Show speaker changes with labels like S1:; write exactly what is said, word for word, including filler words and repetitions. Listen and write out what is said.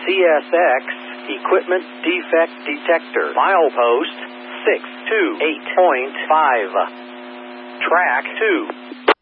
S1: C S X Equipment Defect Detector. Milepost six two eight point five. Track two.